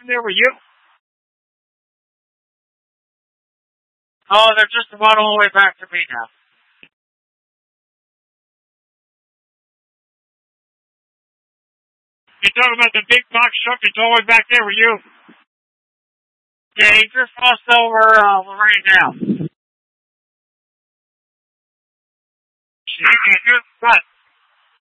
there with you? Oh, they're just about all the way back to me now. You talking about the big box truck that's all the way back there with you? Yeah, he just crossed over right now. What?